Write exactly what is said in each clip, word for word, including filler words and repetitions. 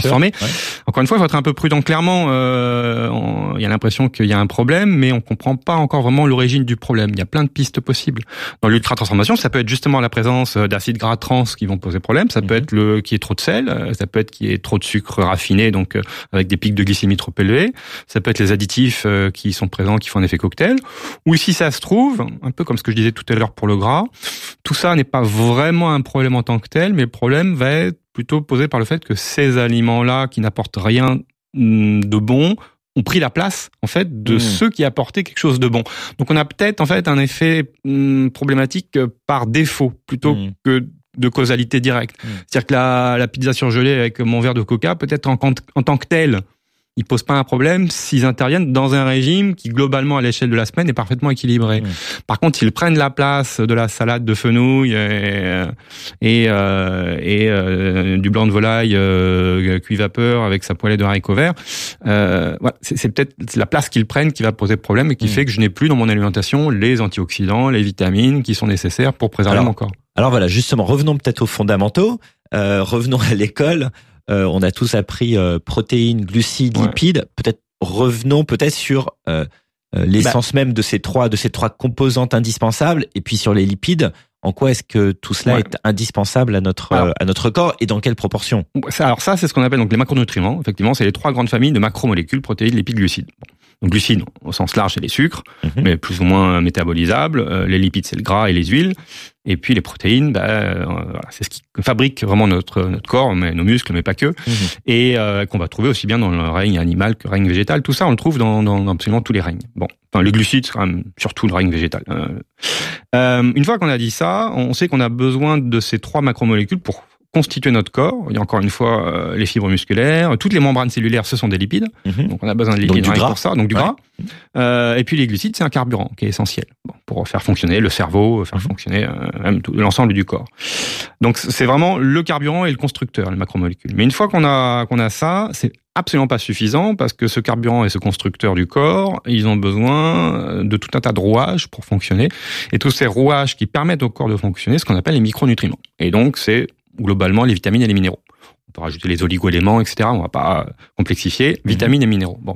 transformés. Ouais. Encore une fois, il faut être un peu prudent. Clairement, euh, on, il y a l'impression qu'il y a un problème, mais on comprend pas encore vraiment l'origine du problème. Il y a plein de pistes possibles. Dans l'ultra-transformation, ça peut être justement la présence d'acides gras trans qui vont poser problème. Ça peut mmh. être le qu'il y ait trop de sel. Ça peut être qu'il y ait trop de sucre raffiné, donc euh, avec des pics de glycémie trop élevés. Ça peut être les additifs euh, qui sont présents, qui font un effet cocktail. Ou si ça se trouve, un peu comme ce que je disais tout à l'heure pour le gras, tout ça n'est pas vraiment un problème en tant que tel, mais le problème va être plutôt posé par le fait que ces aliments-là, qui n'apportent rien de bon, ont pris la place en fait de mmh. ceux qui apportaient quelque chose de bon. Donc on a peut-être en fait un effet hum, problématique par défaut plutôt mmh. que de causalité directe. Mmh. C'est-à-dire que la, la pizza surgelée avec mon verre de coca, peut-être en, en tant que telle, ils posent pas un problème s'ils interviennent dans un régime qui, globalement, à l'échelle de la semaine, est parfaitement équilibré. Mmh. Par contre, s'ils prennent la place de la salade de fenouil et, et, euh, et euh, du blanc de volaille euh, cuit vapeur avec sa poêlée de haricots verts, euh, voilà, c'est, c'est peut-être la place qu'ils prennent qui va poser problème et qui mmh. fait que je n'ai plus dans mon alimentation les antioxydants, les vitamines qui sont nécessaires pour préserver alors, mon corps. Alors voilà, justement, revenons peut-être aux fondamentaux, euh, revenons à l'école. Euh, on a tous appris euh, protéines, glucides, ouais. lipides. Peut-être revenons peut-être sur euh, euh, l'essence bah, même de ces trois de ces trois composantes indispensables. Et puis sur les lipides, en quoi est-ce que tout cela ouais. est indispensable à notre alors, euh, à notre corps et dans quelle proportion? ça, Alors ça, c'est ce qu'on appelle donc les macronutriments. Effectivement, c'est les trois grandes familles de macromolécules: protéines, lipides, glucides. Bon. Donc glucides, au sens large, c'est les sucres, mm-hmm. mais plus ou moins métabolisables. Euh, les lipides, c'est le gras et les huiles. Et puis les protéines, bah, euh, voilà, c'est ce qui fabrique vraiment notre notre corps, mais nos muscles, mais pas que. Mm-hmm. Et euh, qu'on va trouver aussi bien dans le règne animal que le règne végétal. Tout ça, on le trouve dans, dans absolument tous les règnes. Bon, enfin les glucides, c'est quand même surtout le règne végétal. Euh, euh, une fois qu'on a dit ça, on sait qu'on a besoin de ces trois macromolécules pour constituer notre corps. Il y a encore une fois euh, les fibres musculaires, toutes les membranes cellulaires, ce sont des lipides. Mmh. Donc on a besoin de lipides donc, du gras. pour ça, donc du ouais. gras. Euh, et puis les glucides, c'est un carburant qui est essentiel bon, pour faire fonctionner le cerveau, faire mmh. fonctionner euh, même tout, l'ensemble du corps. Donc c'est vraiment le carburant et le constructeur, les macromolécules. Mais une fois qu'on a qu'on a ça, c'est absolument pas suffisant parce que ce carburant et ce constructeur du corps, ils ont besoin de tout un tas de rouages pour fonctionner. Et tous ces rouages qui permettent au corps de fonctionner, ce qu'on appelle les micronutriments. Et donc c'est globalement les vitamines et les minéraux. On peut rajouter les oligo-éléments, et cetera. On va pas complexifier. Mmh. Vitamines et minéraux. Bon.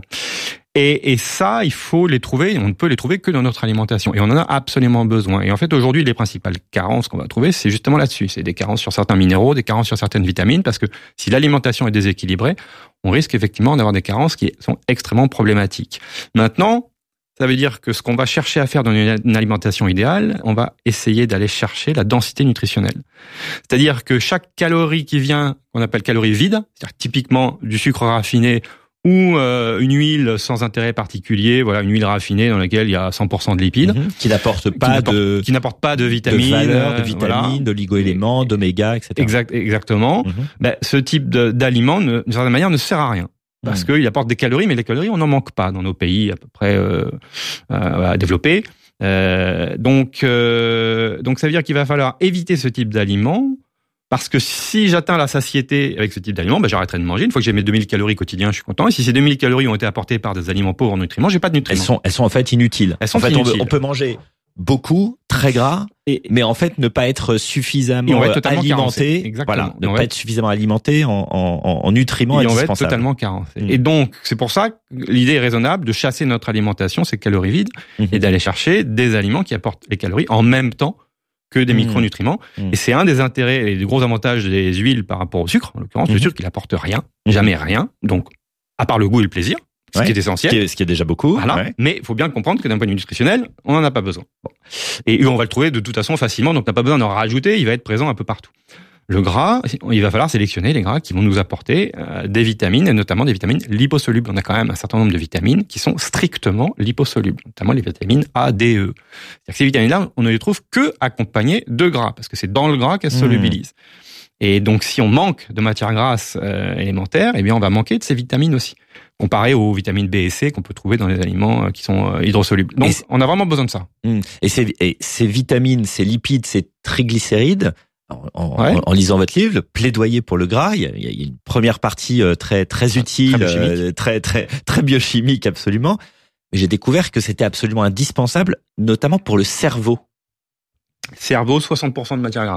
Et, et ça, il faut les trouver. On ne peut les trouver que dans notre alimentation. Et on en a absolument besoin. Et en fait, aujourd'hui, les principales carences qu'on va trouver, c'est justement là-dessus. C'est des carences sur certains minéraux, des carences sur certaines vitamines, parce que si l'alimentation est déséquilibrée, on risque effectivement d'avoir des carences qui sont extrêmement problématiques. Maintenant, ça veut dire que ce qu'on va chercher à faire dans une alimentation idéale, on va essayer d'aller chercher la densité nutritionnelle. C'est-à-dire que chaque calorie qui vient, qu'on appelle calorie vide, c'est-à-dire typiquement du sucre raffiné ou euh, une huile sans intérêt particulier, voilà, une huile raffinée dans laquelle il y a cent pour cent de lipides, mmh, qui n'apporte pas qui n'apporte, de qui n'apporte pas de vitamines, de valeur, de vitamines, voilà. d'oligo-éléments, d'oméga, et cetera. Exact, exactement. Mmh. Ben, ce type de, d'aliment, d'une certaine manière, ne sert à rien. Parce mmh. qu'il apporte des calories, mais les calories, on n'en manque pas dans nos pays à peu près euh, euh, développés. Euh, donc, euh, donc, ça veut dire qu'il va falloir éviter ce type d'aliments, parce que si j'atteins la satiété avec ce type d'aliments, ben, j'arrêterai de manger. Une fois que j'ai mes deux mille calories quotidiennes, je suis content. Et si ces deux mille calories ont été apportées par des aliments pauvres en nutriments, j'ai pas de nutriments. Elles sont, elles sont en fait inutiles. Elles sont en fait, inutiles. On, on peut manger beaucoup, très gras, et, mais en fait ne pas être suffisamment alimenté, voilà, ne pas être suffisamment alimenté en, en, en nutriments et indispensables. On va être totalement carencé. Mmh. Et donc c'est pour ça que l'idée est raisonnable de chasser notre alimentation, ces calories vides, mmh. et d'aller chercher des aliments qui apportent les calories en même temps que des mmh. micronutriments. Mmh. Et c'est un des intérêts et des gros avantages des huiles par rapport au sucre. En l'occurrence, mmh. le sucre, il apporte rien, mmh. jamais rien. Donc à part le goût et le plaisir. Ce ouais, qui est essentiel. Ce qui est, ce qui est déjà beaucoup. Voilà. Ouais. Mais il faut bien comprendre que d'un point de vue nutritionnel, on n'en a pas besoin. Bon. Et on va le trouver de toute façon facilement, donc on n'a pas besoin d'en rajouter, il va être présent un peu partout. Le gras, il va falloir sélectionner les gras qui vont nous apporter euh, des vitamines, et notamment des vitamines liposolubles. On a quand même un certain nombre de vitamines qui sont strictement liposolubles, notamment les vitamines A, D, E. C'est-à-dire que ces vitamines-là, on ne les trouve que accompagnées de gras, parce que c'est dans le gras qu'elles se mmh. solubilisent. Et donc, si on manque de matières grasses euh, élémentaires, eh bien, on va manquer de ces vitamines aussi, comparé aux vitamines B et C qu'on peut trouver dans les aliments qui sont hydrosolubles. Donc, on a vraiment besoin de ça. Et ces, et ces vitamines, ces lipides, ces triglycérides, en, ouais. en, en lisant votre livre, le plaidoyer pour le gras, il y a, il y a une première partie très très utile, très très, très très biochimique absolument. Mais j'ai découvert que c'était absolument indispensable, notamment pour le cerveau. Cerveau, soixante pour cent de matières grasses.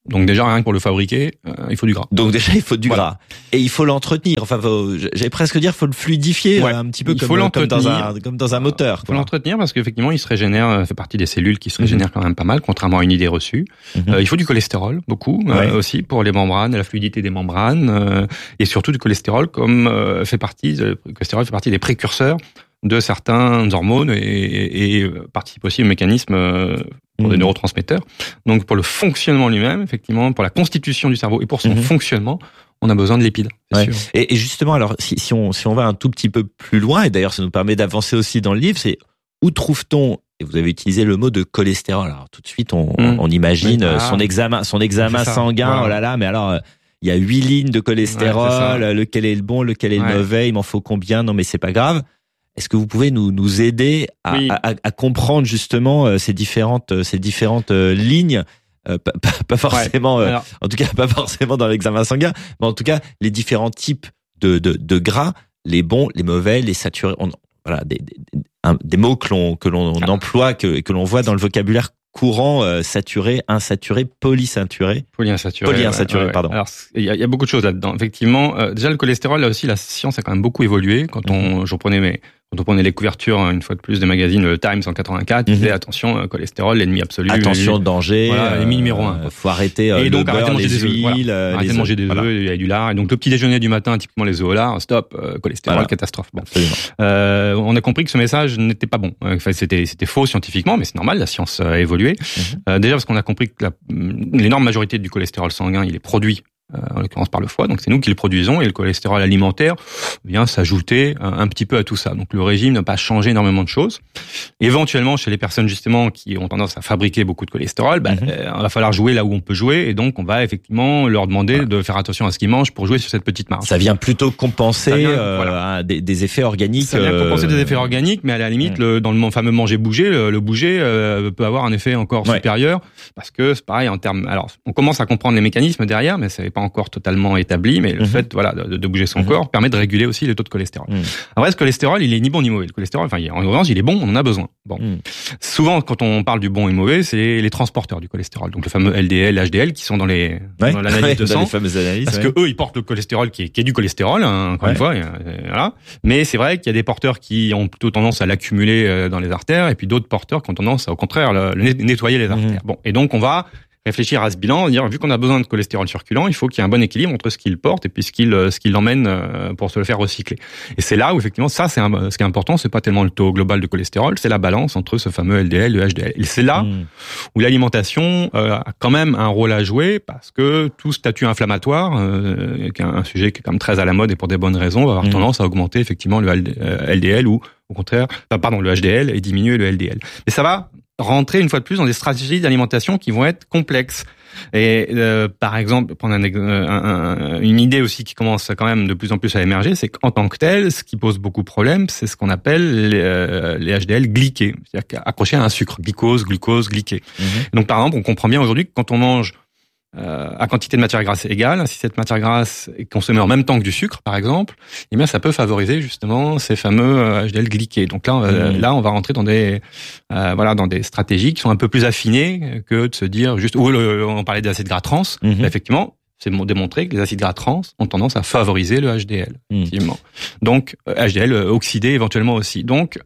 Donc déjà, rien que pour le fabriquer, euh, il faut du gras. Donc déjà, il faut du voilà. gras. Et il faut l'entretenir. Enfin, faut, j'allais presque dire, faut le fluidifier ouais. un petit peu comme, comme, dans un, comme dans un moteur. Il faut l'entretenir parce qu'effectivement, il se régénère, ça fait partie des cellules qui se régénèrent mmh. quand même pas mal, contrairement à une idée reçue. Mmh. Euh, il faut du cholestérol, beaucoup, ouais. euh, aussi, pour les membranes, la fluidité des membranes, euh, et surtout du cholestérol, comme euh, fait partie, le cholestérol fait partie des précurseurs de certaines hormones et, et, et participe aussi au mécanisme euh, pour mmh. des neurotransmetteurs. Donc pour le fonctionnement lui-même, effectivement, pour la constitution du cerveau et pour son mmh. fonctionnement, on a besoin de lipides. Ouais. Sûr. Et, et justement, alors si, si on si on va un tout petit peu plus loin, et d'ailleurs ça nous permet d'avancer aussi dans le livre, c'est où trouve-t-on, et vous avez utilisé le mot de cholestérol. Alors tout de suite, on, mmh. on imagine oui, ah, son examen, son examen sanguin. Voilà. Oh là là, mais alors. Il y a huit lignes de cholestérol, ouais, lequel est le bon, lequel est le ouais. mauvais, il m'en faut combien, non mais c'est pas grave. Est-ce que vous pouvez nous nous aider à, oui. à, à comprendre justement ces différentes ces différentes lignes, euh, pas, pas, pas forcément, ouais. euh, en tout cas pas forcément dans l'examen sanguin, mais en tout cas les différents types de de, de gras, les bons, les mauvais, les saturés, on, voilà des, des, un, des mots que l'on que l'on ah. emploie que que l'on voit dans le vocabulaire courant, euh, saturé, insaturé, polyinsaturé. Polyinsaturé. Polyinsaturé, ouais, ouais. pardon. Alors, il y a, y a beaucoup de choses là-dedans. Effectivement, euh, déjà le cholestérol, là aussi, la science a quand même beaucoup évolué. Quand on, mm-hmm. je reprenais mes, quand on prenait les couvertures, une fois de plus, des magazines, le Times en quatre-vingt-quatre, mm-hmm. disait attention, euh, cholestérol, l'ennemi absolu. Attention, danger. Voilà, l'ennemi numéro un. Euh, faut arrêter euh, et donc, le beurre, arrêtez de manger les des huiles, œufs. Voilà. Arrêtez de manger des œufs, il y a du lard. Et donc, le petit déjeuner du matin, typiquement les œufs au lard, stop, euh, cholestérol, voilà. catastrophe. Bon. Euh, on a compris que ce message n'était pas bon. Enfin, c'était, c'était faux scientifiquement, mais c'est normal, la science a évolué. Mm-hmm. Euh, déjà parce qu'on a compris que la, l'énorme majorité du cholestérol sanguin, il est produit Euh, en l'occurrence par le foie, donc c'est nous qui le produisons, et le cholestérol alimentaire vient s'ajouter un, un petit peu à tout ça. Donc le régime n'a pas changé énormément de choses. Éventuellement, chez les personnes justement qui ont tendance à fabriquer beaucoup de cholestérol, bah, mm-hmm. euh, il va falloir jouer là où on peut jouer, et donc on va effectivement leur demander voilà. de faire attention à ce qu'ils mangent pour jouer sur cette petite marge. Ça vient plutôt compenser vient, euh, voilà. des, des effets organiques. Ça vient compenser euh... des effets organiques, mais à la limite, mm. le, dans le fameux manger-bouger, le, le bouger euh, peut avoir un effet encore ouais. supérieur, parce que c'est pareil en termes. Alors, on commence à comprendre les mécanismes derrière, mais ça n'est pas encore totalement établi, mais le mmh. fait voilà de, de bouger son mmh. corps permet de réguler aussi les taux de cholestérol. Mmh. Après, ce cholestérol, il est ni bon ni mauvais. Le cholestérol, enfin, en orange, il est bon, on en a besoin. Bon, mmh. souvent quand on parle du bon et mauvais, c'est les transporteurs du cholestérol, donc le fameux L D L, H D L, qui sont dans les ouais. dans l'analyse ouais, de dans sang, les fameuses analyses, parce ouais. que eux, ils portent le cholestérol qui est, qui est du cholestérol, hein, encore ouais. une fois, et, et, voilà. Mais c'est vrai qu'il y a des porteurs qui ont plutôt tendance à l'accumuler dans les artères, et puis d'autres porteurs qui ont tendance à, au contraire, le, le nettoyer les artères. Mmh. Bon, et donc on va réfléchir à ce bilan, dire vu qu'on a besoin de cholestérol circulant, il faut qu'il y ait un bon équilibre entre ce qu'il porte et puis ce qu'il ce qu'il emmène pour se le faire recycler. Et c'est là où effectivement ça c'est un, ce qui est important, c'est pas tellement le taux global de cholestérol, c'est la balance entre ce fameux L D L et le H D L. Et c'est là mmh. où l'alimentation euh, a quand même un rôle à jouer, parce que tout statut inflammatoire, euh, qui est un sujet qui est quand même très à la mode et pour des bonnes raisons, va avoir mmh. tendance à augmenter effectivement le L D L ou au contraire, enfin, pardon, le H D L et diminuer le L D L. Mais ça va rentrer une fois de plus dans des stratégies d'alimentation qui vont être complexes. Et euh, par exemple, prendre un, un, un, une idée aussi qui commence quand même de plus en plus à émerger, c'est qu'en tant que tel, ce qui pose beaucoup de problèmes, c'est ce qu'on appelle les, euh, les H D L glyqués, c'est-à-dire accrochés à un sucre, glycose, glucose, glyqué. Mmh. Donc par exemple, on comprend bien aujourd'hui que quand on mange Euh, à quantité de matière grasse égale, si cette matière grasse est consommée en même temps que du sucre, par exemple, eh bien, ça peut favoriser justement ces fameux H D L glyqués. Donc là, on va, mmh. là, on va rentrer dans des, euh, voilà, dans des stratégies qui sont un peu plus affinées que de se dire juste, ou le, on parlait des acides gras trans. Mmh. Effectivement, c'est démontré que les acides gras trans ont tendance à favoriser le H D L. Mmh. Effectivement. Donc, H D L oxydé éventuellement aussi. Donc,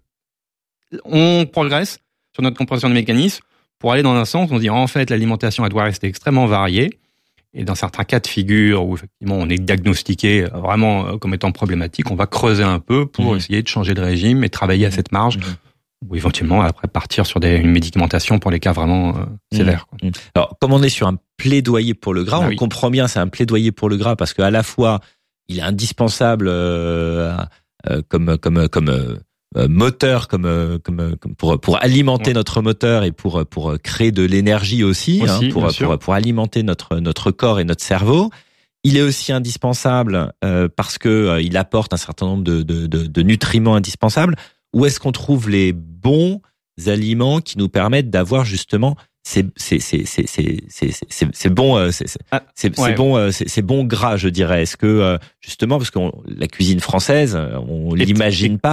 on progresse sur notre compréhension des mécanismes. Pour aller dans un sens, on dit en fait l'alimentation elle doit rester extrêmement variée, et dans certains cas de figure où effectivement on est diagnostiqué vraiment comme étant problématique, on va creuser un peu pour mmh. essayer de changer de régime et travailler à cette marge, mmh. ou éventuellement après partir sur des, une médicamentation pour les cas vraiment euh, sévères. Quoi. Mmh. Alors comme on est sur un plaidoyer pour le gras, ah, on oui. comprend bien c'est un plaidoyer pour le gras parce qu'à la fois il est indispensable euh, euh, comme comme comme euh, moteur comme comme comme pour pour alimenter ouais. notre moteur et pour pour créer de l'énergie aussi, aussi hein, pour pour pour alimenter notre notre corps et notre cerveau. Il est aussi indispensable euh, parce que euh, il apporte un certain nombre de de de, de nutriments indispensables. Où est-ce qu'on trouve les bons aliments qui nous permettent d'avoir justement ces ces ces ces ces ces ces bons ces ah, ces ouais. bons ces, ces bons gras, je dirais. Est-ce que justement parce que on, la cuisine française, on l'imagine pas.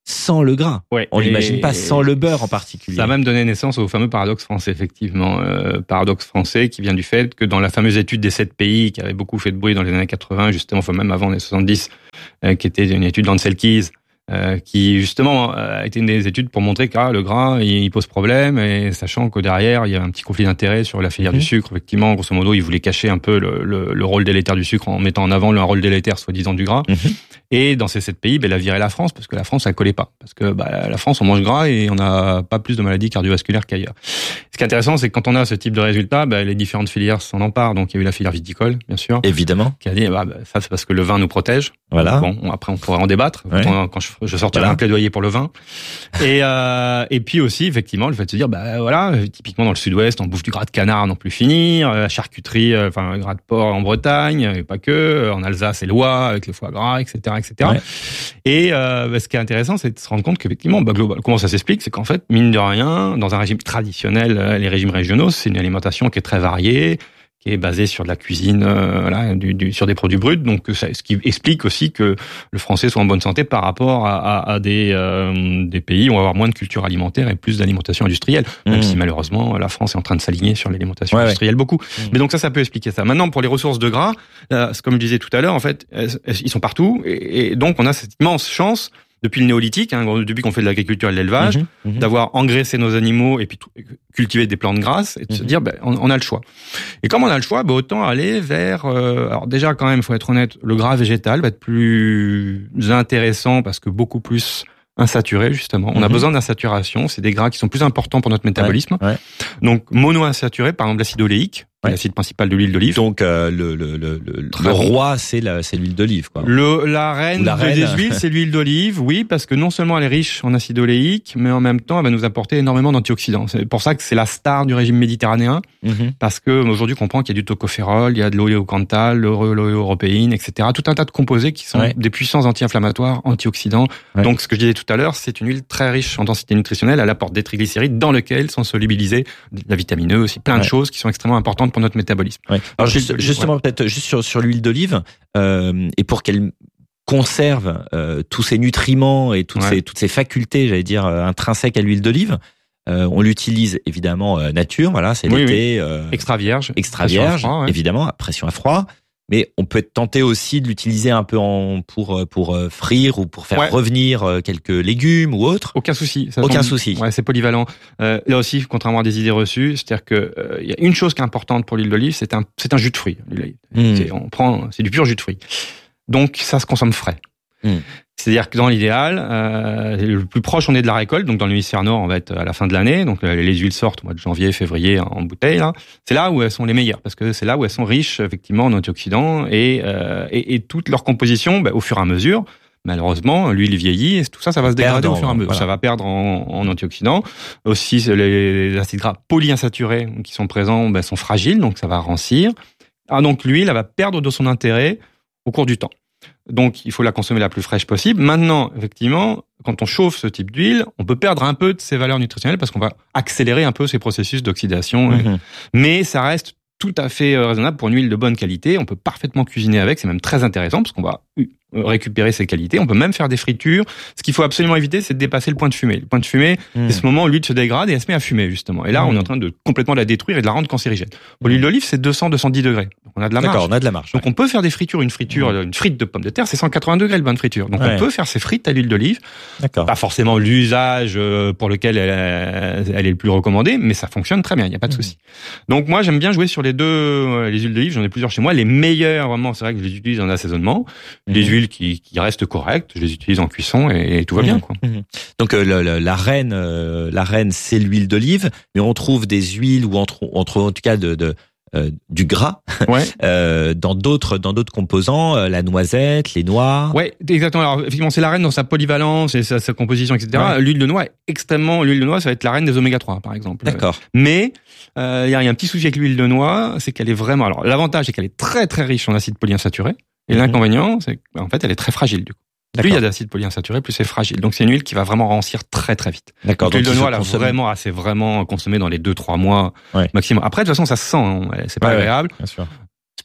sans le gras. Ouais, on l'imagine pas sans le beurre en particulier. Ça a même donné naissance au fameux paradoxe français, effectivement. Euh, paradoxe français qui vient du fait que dans la fameuse étude des sept pays qui avait beaucoup fait de bruit dans les années quatre-vingts, justement, enfin même avant les soixante-dix, euh, qui était une étude d'Ansel Keys, Euh, qui justement a été une des études pour montrer que ah, le gras il pose problème, et sachant que derrière il y a un petit conflit d'intérêt sur la filière mmh. du sucre. Effectivement, grosso modo, ils voulaient cacher un peu le, le, le rôle délétère du sucre en mettant en avant le rôle délétère soi-disant du gras. Mmh. Et dans ces sept pays, ben, elle a viré la France parce que la France elle collait pas, parce que bah, la France on mange gras et on n'a pas plus de maladies cardiovasculaires qu'ailleurs. Ce qui est intéressant, c'est que quand on a ce type de résultat, ben, les différentes filières s'en emparent. Donc il y a eu la filière viticole, bien sûr, évidemment, qui a dit bah, bah, ça c'est parce que le vin nous protège. Voilà. Bon, après on pourrait en débattre. Ouais. Quand, quand je, je sortirai voilà. un plaidoyer pour le vin. Et euh, et puis aussi effectivement le fait de se dire bah voilà, typiquement dans le Sud-Ouest, on bouffe du gras de canard à non plus finir, la charcuterie, enfin gras de porc en Bretagne, et pas que, en Alsace et Loire avec le foie gras, et cetera, et cetera. Ouais. Et euh, bah, ce qui est intéressant, c'est de se rendre compte qu'effectivement, bah, global, comment ça s'explique, c'est qu'en fait, mine de rien, dans un régime traditionnel, les régimes régionaux, c'est une alimentation qui est très variée, qui est basée sur de la cuisine, euh, voilà, du, du, sur des produits bruts. Donc, ça, ce qui explique aussi que le français soit en bonne santé par rapport à, à, à des, euh, des pays où on va avoir moins de culture alimentaire et plus d'alimentation industrielle. Mmh. Même si malheureusement, la France est en train de s'aligner sur l'alimentation ouais, industrielle ouais. beaucoup. Mmh. Mais donc ça, ça peut expliquer ça. Maintenant, pour les ressources de gras, là, comme je disais tout à l'heure, en fait, ils sont partout. Et, et donc, on a cette immense chance depuis le néolithique, hein, depuis qu'on fait de l'agriculture et de l'élevage, mmh, mmh. d'avoir engraissé nos animaux et puis cultiver des plantes grasses et de mmh. se dire, ben, on, on a le choix. Et comme on a le choix, ben, autant aller vers, euh, alors déjà quand même, il faut être honnête, le gras végétal va être plus intéressant parce que beaucoup plus insaturé, justement. On mmh. a besoin d'insaturation. C'est des gras qui sont plus importants pour notre métabolisme. Ouais, ouais. Donc, monoinsaturé, par exemple, l'acide oléique, ouais. l'acide principal de l'huile d'olive. Donc, euh, le, le, le, le, le roi, c'est la, c'est l'huile d'olive, quoi. Le, la reine, la reine des huiles, c'est l'huile d'olive, oui, parce que non seulement elle est riche en acide oléique, mais en même temps, elle va nous apporter énormément d'antioxydants. C'est pour ça que c'est la star du régime méditerranéen, mmh. parce que aujourd'hui, on comprend qu'il y a du tocopherol, il y a de l'oléocanthal, l'européine, et cetera. Tout un tas de composés qui sont ouais. des puissants anti-inflammatoires, antioxydants. Ouais. Donc, ce que je disais tout à l'heure, c'est une huile très riche en densité nutritionnelle. Elle apporte des triglycérides dans lesquels sont solubilisés la vitamine E, aussi plein ouais. de choses qui sont extrêmement importantes pour notre métabolisme. Ouais. Alors juste, justement, ouais. peut-être juste sur, sur l'huile d'olive, euh, et pour qu'elle conserve euh, tous ces nutriments et toutes ouais. ces toutes ces facultés, j'allais dire euh, intrinsèques à l'huile d'olive. Euh, on l'utilise évidemment euh, nature, voilà, c'est oui, l'été, oui. Euh, extra vierge, extra vierge, froid, ouais. évidemment, à pression à froid. Mais on peut être tenté aussi de l'utiliser un peu en, pour pour frire ou pour faire ouais. revenir quelques légumes ou autres. Aucun souci. Ça Aucun semble, souci. Ouais, c'est polyvalent. Euh, là aussi, contrairement à des idées reçues, c'est-à-dire que il euh, y a une chose qui est importante pour l'huile d'olive, c'est un c'est un jus de fruits. Mmh. C'est, on prend, c'est du pur jus de fruits. Donc ça se consomme frais. Mmh. C'est-à-dire que dans l'idéal, euh, le plus proche on est de la récolte, donc dans l'hémisphère nord, on va être à la fin de l'année, donc les huiles sortent au mois de janvier, février en bouteille. Là. C'est là où elles sont les meilleures, parce que c'est là où elles sont riches effectivement en antioxydants et, euh, et, et toute leur composition, bah, au fur et à mesure, malheureusement, l'huile vieillit et tout ça, ça va se dégrader au fur et à mesure. Voilà. Ça va perdre en, en antioxydants. Aussi, les, les acides gras polyinsaturés qui sont présents bah, sont fragiles, donc ça va rancir. Ah, donc l'huile, elle va perdre de son intérêt au cours du temps. Donc, il faut la consommer la plus fraîche possible. Maintenant, effectivement, quand on chauffe ce type d'huile, on peut perdre un peu de ses valeurs nutritionnelles parce qu'on va accélérer un peu ces processus d'oxydation. Mmh. Mais ça reste tout à fait raisonnable pour une huile de bonne qualité. On peut parfaitement cuisiner avec. C'est même très intéressant parce qu'on va récupérer ses qualités. On peut même faire des fritures. Ce qu'il faut absolument éviter, c'est de dépasser le point de fumée. Le point de fumée, mmh. c'est ce moment où l'huile se dégrade et elle se met à fumer, justement. Et là, mmh. on est en train de complètement la détruire et de la rendre cancérigène. Pour l'huile d'olive, c'est deux cents à deux cent dix degrés. Donc, on a de la marge. D'accord, on a de la marge. Donc, ouais. on peut faire des fritures. Une friture, mmh. une frite de pommes de terre, c'est cent quatre-vingts degrés, le bain de friture. Donc, ouais. on peut faire ses frites à l'huile d'olive. D'accord. Pas forcément l'usage pour lequel elle, elle est le plus recommandé, mais ça fonctionne très bien. Il n'y a pas de mmh. souci. Donc, moi, j'aime bien jouer sur les deux, les huiles d'olive. J'en ai plusieurs chez moi. Les meilleures, vraiment, c'est vrai que je les utilise en assaisonnement. Mmh. Les huiles qui, qui restent correctes, je les utilise en cuisson et, et tout va mmh. bien, quoi. Mmh. Donc, euh, le, la reine, euh, la reine, c'est l'huile d'olive, mais on trouve des huiles ou entre, entre en tout cas de, de Euh, du gras ouais. euh, dans d'autres dans d'autres composants, euh, la noisette, les noix. Ouais, exactement. Alors effectivement, c'est la reine dans sa polyvalence et sa, sa composition, et cetera. Ouais. L'huile de noix est extrêmement, l'huile de noix, ça va être la reine des oméga trois, par exemple. D'accord. Mais il euh, y, a, y a un petit souci avec l'huile de noix, c'est qu'elle est vraiment. Alors l'avantage, c'est qu'elle est très très riche en acides polyinsaturés. Et mmh. l'inconvénient, c'est qu'en fait, elle est très fragile du coup. Plus il y a d'acide polyinsaturé, plus c'est fragile. Donc c'est une huile qui va vraiment rancir très très vite. D'accord. Donc, l'huile de noix, là, vraiment, ah, c'est vraiment consommé dans les deux trois mois ouais. maximum. Après, de toute façon, ça se sent. Hein. C'est pas ouais, agréable. Ouais, bien sûr.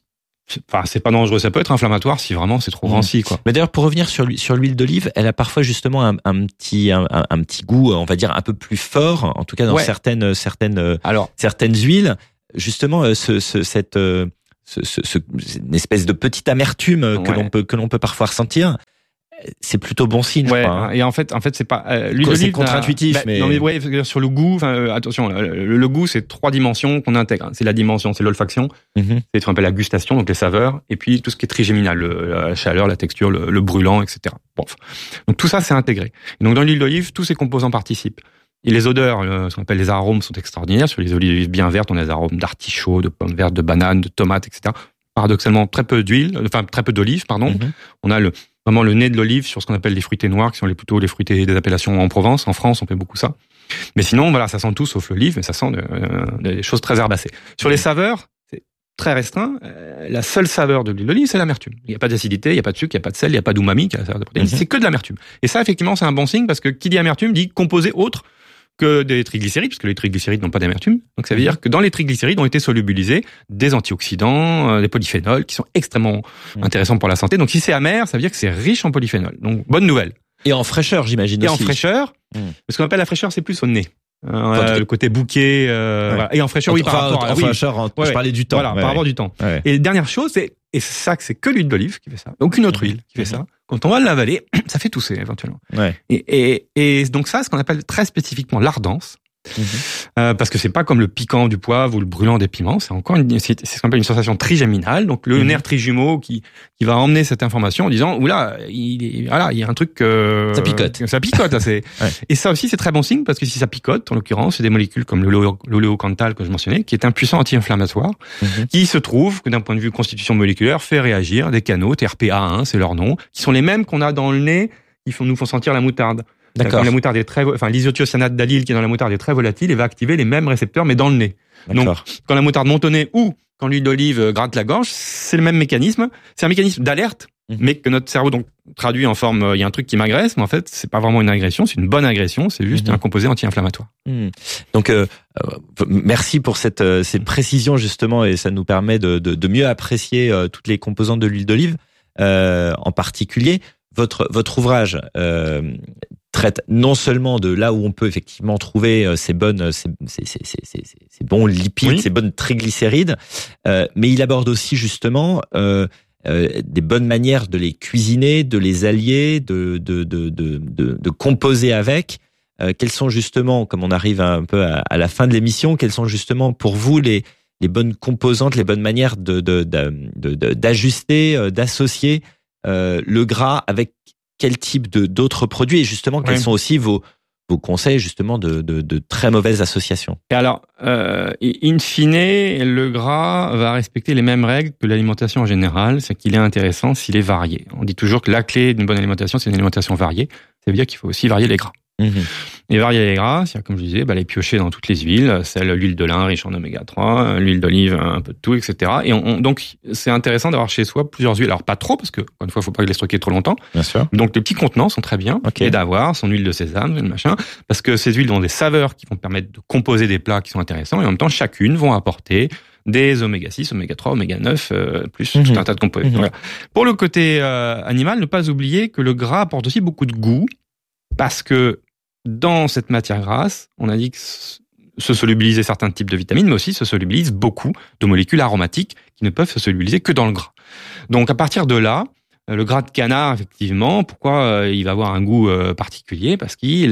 Enfin, c'est pas dangereux, ça peut être inflammatoire si vraiment c'est trop mmh. ranci, quoi. Mais d'ailleurs, pour revenir sur sur l'huile d'olive, elle a parfois justement un, un petit un, un petit goût, on va dire un peu plus fort, en tout cas dans ouais. certaines certaines Alors, certaines huiles. Justement, ce, ce cette ce, ce, ce une espèce de petite amertume que ouais. l'on peut que l'on peut parfois ressentir. C'est plutôt bon signe, ouais, je crois. Hein. Et en fait, en fait, c'est pas euh, l'huile d'olive. C'est contre-intuitif, bah, mais non mais ouais, sur le goût. Enfin, euh, attention, le, le goût, c'est trois dimensions qu'on intègre. C'est la dimension, c'est l'olfaction, mm-hmm. c'est ce qu'on appelle la gustation, donc les saveurs, et puis tout ce qui est trigéminal, le, la chaleur, la texture, le, le brûlant, et cetera. Bon, donc tout ça, c'est intégré. Et donc dans l'huile d'olive, tous ces composants participent. Et les odeurs, ce qu'on appelle les arômes, sont extraordinaires. Sur les olives d'olive bien vertes, on a des arômes d'artichaut, de pommes vertes, de bananes, de tomates, et cetera. Paradoxalement, très peu d'huile, enfin très peu d'olive, pardon. Mm-hmm. On a le vraiment le nez de l'olive sur ce qu'on appelle les fruités noirs, qui sont les, plutôt les fruités des appellations en Provence. En France, on fait beaucoup ça. Mais sinon, voilà, ça sent tout sauf l'olive, mais ça sent de, euh, des choses très herbacées. Sur les saveurs, c'est très restreint. Euh, la seule saveur de l'huile d'olive, c'est l'amertume. Il n'y a pas d'acidité, il n'y a pas de sucre, il n'y a pas de sel, il n'y a pas d'umami, mm-hmm. c'est que de l'amertume. Et ça, effectivement, c'est un bon signe parce que qui dit amertume dit composé autre que des triglycérides, puisque les triglycérides n'ont pas d'amertume. Donc ça veut dire que dans les triglycérides ont été solubilisés des antioxydants, euh, des polyphénols, qui sont extrêmement mmh. intéressants pour la santé. Donc si c'est amer, ça veut dire que c'est riche en polyphénols. Donc bonne nouvelle. Et en fraîcheur, j'imagine Et aussi. en fraîcheur, mmh. ce qu'on appelle la fraîcheur, c'est plus au nez. Euh, le côté bouquet, euh, ouais. voilà. Et en fraîcheur, oui, enfin, par rapport à... En oui. fraîcheur, en, ouais, je ouais. parlais du temps. Voilà, ouais, par ouais. rapport du temps. Ouais. Et dernière chose, c'est, et c'est ça que c'est que l'huile d'olive qui fait ça. Aucune autre huile qui fait mmh. ça. Quand on va l'avaler, ça fait tousser, éventuellement. Ouais. Et, et, et donc ça, ce qu'on appelle très spécifiquement l'ardence. Mmh. Euh, parce que c'est pas comme le piquant du poivre ou le brûlant des piments, c'est encore une, c'est, c'est ce qu'on appelle une sensation trigéminale. Donc le mmh. nerf trijumeau qui qui va emmener cette information en disant oula, il est, voilà, il y a un truc euh, ça picote, ça picote. Là, c'est ouais. Et ça aussi c'est très bon signe parce que si ça picote, en l'occurrence, c'est des molécules comme le l'oléocanthal que je mentionnais, qui est un puissant anti-inflammatoire, mmh. qui se trouve que d'un point de vue constitution moléculaire fait réagir des canaux T R P A un, c'est leur nom, qui sont les mêmes qu'on a dans le nez, qui font nous font sentir la moutarde. D'accord. Quand la moutarde est très, enfin, l'isothiocyanate d'allyle qui est dans la moutarde est très volatile et va activer les mêmes récepteurs, mais dans le nez. D'accord. Donc, quand la moutarde monte au nez ou quand l'huile d'olive gratte la gorge, c'est le même mécanisme. C'est un mécanisme d'alerte, mmh. mais que notre cerveau donc traduit en forme, il y a un truc qui m'agresse, mais en fait, c'est pas vraiment une agression, c'est une bonne agression, c'est juste mmh. un composé anti-inflammatoire. Mmh. Donc, euh, euh, merci pour cette, euh, ces précisions justement, et ça nous permet de, de, de mieux apprécier euh, toutes les composantes de l'huile d'olive, euh, en particulier. Votre, votre ouvrage, euh, traite non seulement de là où on peut effectivement trouver ces bonnes, ces, ces, ces, ces, ces, ces bons lipides, oui. ces bonnes triglycérides, euh, mais il aborde aussi justement euh, euh, des bonnes manières de les cuisiner, de les allier, de de de de de, de composer avec. Euh, quelles sont justement, comme on arrive un peu à, à la fin de l'émission, quelles sont justement pour vous les les bonnes composantes, les bonnes manières de de de, de, de d'ajuster, d'associer euh, le gras avec quel type de d'autres produits et justement quels oui. sont aussi vos vos conseils justement de de, de très mauvaises associations. Et alors, euh, in fine, le gras va respecter les mêmes règles que l'alimentation en général, c'est qu'il est intéressant s'il est varié. On dit toujours que la clé d'une bonne alimentation, c'est une alimentation variée. Ça veut dire qu'il faut aussi varier les gras. Mmh. Et varier les gras, c'est comme je disais, bah, les piocher dans toutes les huiles, celle l'huile de lin riche en oméga trois, l'huile d'olive, un peu de tout, et cetera. Et on, on, donc c'est intéressant d'avoir chez soi plusieurs huiles. Alors pas trop, parce que encore une fois, il faut pas les stocker trop longtemps. Bien sûr. Donc les petits contenants sont très bien. Okay. Et d'avoir son huile de sésame, machin, parce que ces huiles ont des saveurs qui vont permettre de composer des plats qui sont intéressants. Et en même temps, chacune vont apporter des oméga six, oméga trois, oméga neuf, euh, plus mmh. tout un tas de composés. Mmh. Voilà. Pour le côté euh, animal, ne pas oublier que le gras apporte aussi beaucoup de goût, parce que dans cette matière grasse, on a dit que se solubiliser certains types de vitamines, mais aussi se solubilisent beaucoup de molécules aromatiques qui ne peuvent se solubiliser que dans le gras. Donc à partir de là, le gras de canard, effectivement, pourquoi il va avoir un goût particulier ? Parce qu'il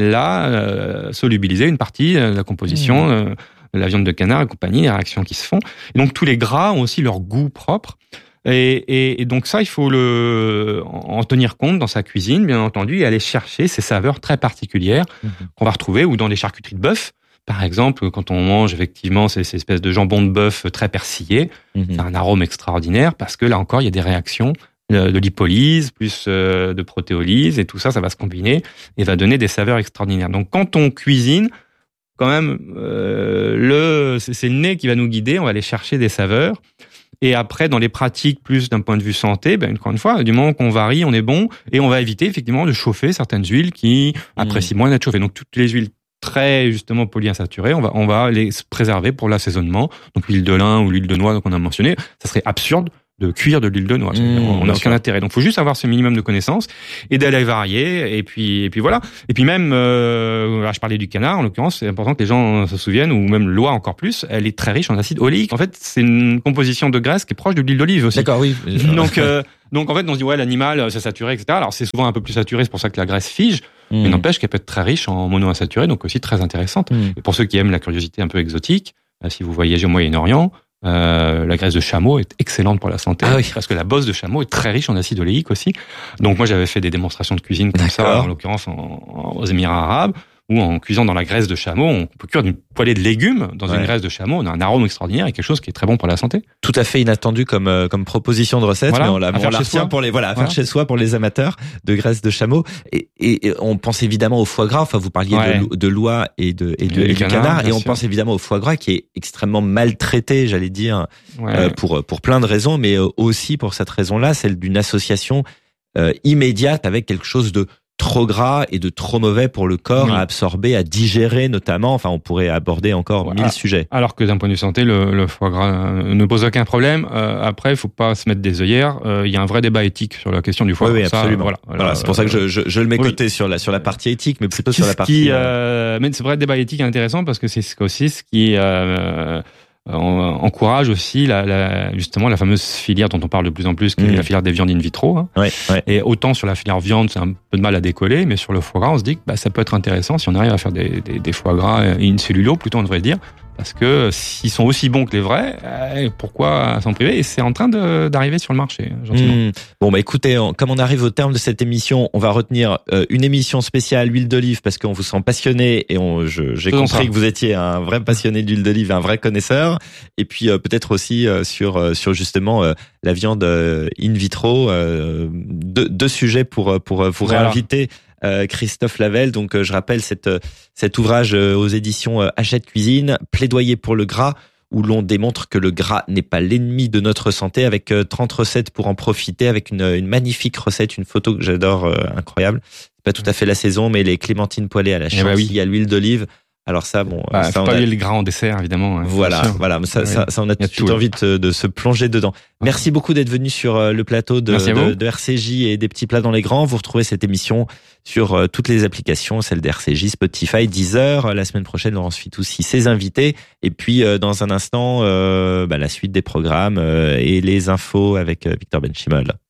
a solubilisé une partie de la composition mmh. de la viande de canard et compagnie, les réactions qui se font. Et donc tous les gras ont aussi leur goût propre. Et, et, et donc ça, il faut le en tenir compte dans sa cuisine, bien entendu, et aller chercher ces saveurs très particulières mmh. qu'on va retrouver ou dans les charcuteries de bœuf. Par exemple, quand on mange effectivement ces, ces espèces de jambon de bœuf très persillé, mmh. c'est un arôme extraordinaire parce que là encore, il y a des réactions de lipolyse, plus de protéolyse, et tout ça, ça va se combiner et va donner des saveurs extraordinaires. Donc quand on cuisine, quand même, euh, le c'est, c'est le nez qui va nous guider, on va aller chercher des saveurs. Et après, dans les pratiques, plus d'un point de vue santé, ben, encore une fois, du moment qu'on varie, on est bon, et on va éviter effectivement de chauffer certaines huiles qui mmh. apprécient moins d'être chauffées. Donc toutes les huiles très justement polyinsaturées, on va on va les préserver pour l'assaisonnement. Donc l'huile de lin ou l'huile de noix qu'on a mentionné, ça serait absurde de cuire de l'huile de noix. Mmh, on n'a aucun intérêt. Donc, faut juste avoir ce minimum de connaissances et d'aller varier. Et puis, et puis voilà. Et puis même, euh, là, je parlais du canard. En l'occurrence, c'est important que les gens se souviennent, ou même l'oie encore plus. Elle est très riche en acide oléique. En fait, c'est une composition de graisse qui est proche de l'huile d'olive aussi. D'accord, oui. Donc, euh, donc en fait, on se dit ouais, l'animal, c'est saturé, et cetera. Alors, c'est souvent un peu plus saturé, c'est pour ça que la graisse fige. Mmh. Mais n'empêche qu'elle peut être très riche en monoinsaturés, donc aussi très intéressante. Mmh. Et pour ceux qui aiment la curiosité un peu exotique, si vous voyagez au Moyen-Orient, Euh, la graisse de chameau est excellente pour la santé. Ah oui. Parce que la bosse de chameau est très riche en acide oléique aussi. Donc moi j'avais fait des démonstrations de cuisine comme D'accord. ça, en l'occurrence en, en, aux Émirats arabes, où en cuisant dans la graisse de chameau, on peut cuire d'une poêlée de légumes dans ouais. une graisse de chameau. On a un arôme extraordinaire et quelque chose qui est très bon pour la santé. Tout à fait inattendu comme euh, comme proposition de recette, voilà, mais on la, on la retient pour les voilà, à voilà. faire chez soi pour les amateurs de graisse de chameau. Et, et, et on pense évidemment au foie gras. Enfin, vous parliez ouais. de, de l'oie et de et, de, et, et du canard, canard et on sûr. pense évidemment au foie gras qui est extrêmement maltraité, j'allais dire, ouais. euh, pour pour plein de raisons, mais aussi pour cette raison-là, celle d'une association euh, immédiate avec quelque chose de trop gras et de trop mauvais pour le corps oui. à absorber, à digérer notamment. Enfin, on pourrait aborder encore voilà. mille sujets. Alors que d'un point de vue santé, le, le foie gras ne pose aucun problème. Euh, après, il faut pas se mettre des œillères. Il euh, y a un vrai débat éthique sur la question du foie gras. Oui, oui, absolument. Ça, voilà, voilà, voilà, c'est pour ça que je, je, je le mets oui. côté sur la sur la partie éthique, mais plutôt c'est sur la partie. Qui, euh, mais ce vrai débat éthique est intéressant parce que c'est aussi ce qui euh, on encourage aussi la, la, justement la fameuse filière dont on parle de plus en plus, qui mmh. est la filière des viandes in vitro. Hein. Ouais, ouais. Et autant sur la filière viande, c'est un peu de mal à décoller, mais sur le foie gras, on se dit que bah, ça peut être intéressant si on arrive à faire des, des, des foie gras in cellulo, plutôt on devrait dire, parce que s'ils sont aussi bons que les vrais, eh, pourquoi s'en priver? Et c'est en train de, d'arriver sur le marché, gentiment. Mmh. Bon, bah écoutez, on, comme on arrive au terme de cette émission, on va retenir euh, une émission spéciale huile d'olive parce qu'on vous sent passionné et on, je, j'ai Faisons compris ça. que vous étiez un vrai passionné d'huile d'olive, un vrai connaisseur. Et puis euh, peut-être aussi euh, sur euh, sur justement euh, la viande euh, in vitro. Euh, deux, deux sujets pour pour vous voilà. réinviter. Euh, Christophe Lavelle, donc euh, je rappelle cette, cet ouvrage euh, aux éditions euh, Hachette Cuisine, Plaidoyer pour le gras, où l'on démontre que le gras n'est pas l'ennemi de notre santé, avec euh, trente recettes pour en profiter, avec une, une magnifique recette, une photo que j'adore, euh, incroyable. C'est pas tout à fait la saison, mais les clémentines poêlées à la chantilly, bah oui. à l'huile d'olive. Alors ça, bon, bah, ça faut on pas a... oublier le gras en dessert, évidemment. Hein, voilà, voilà, ça, ouais. ça, ça, on a, a tout de suite envie de, de se plonger dedans. Merci beaucoup d'être venu sur le plateau de, de, de R C J et des petits plats dans les grands. Vous retrouvez cette émission sur toutes les applications, celle d'R C J, Spotify, Deezer. La semaine prochaine, Laurence Fitoussi, ses invités. Et puis, dans un instant, euh, bah, la suite des programmes et les infos avec Victor Benchimol.